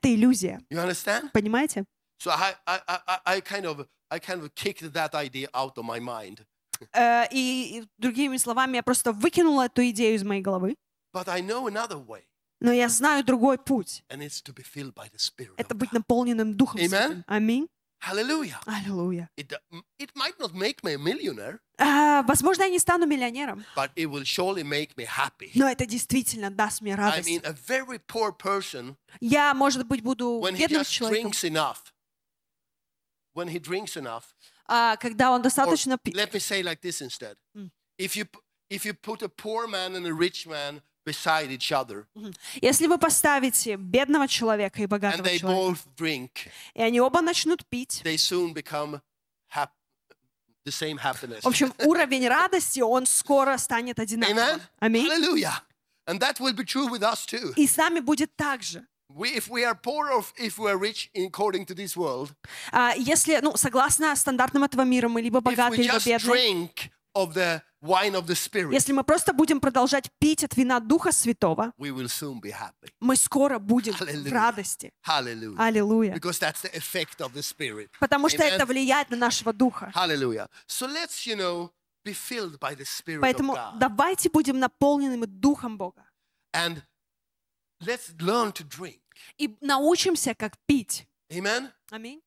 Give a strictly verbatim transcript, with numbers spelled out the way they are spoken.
это иллюзия. You understand? Понимаете? So I, I, I, I kind of, I kind of kicked that idea out of my mind. Э, И, и другими словами, я просто выкинула эту идею из моей головы. But I know another way, Но я знаю другой путь. and it's to be filled by the Spirit Это of быть God. наполненным Духом Amen. Святым. Аминь. Hallelujah. Аллилуйя. It, it might not make me a millionaire, А, возможно, я не стану миллионером, but it will surely make me happy. но это действительно даст мне I радость. mean, a very poor person, Я, может быть, буду when he бедным just человеком, drinks enough, when he drinks enough, а, когда он or достаточно... пи- let me say like this instead. Mm. If you, if you put a poor man and a rich man beside each other, Если вы поставите бедного человека и and богатого they человека, both drink, и они оба начнут пить, they soon become hap- the same happiness. в общем, уровень радости, он скоро станет одинаковым. Amen? Аминь. Hallelujah. And that will be true with us too. И с нами будет так же. We, if we are poor or if we are rich according to this world, А, Если, ну, согласно стандартам этого мира, мы либо if богаты, we либо just бедные, drink of the wine of the Spirit, если мы просто будем продолжать пить от вина Духа Святого, we will soon be happy. мы скоро будем в Hallelujah. радости. Hallelujah. Аллилуйя. Because that's the effect of the Spirit. Потому что Amen. это влияет на нашего Духа. Hallelujah. So let's, you know, be filled by the Spirit Поэтому of God. давайте будем наполненными Духом Бога. And let's learn to drink. И научимся, как пить. Amen? Аминь.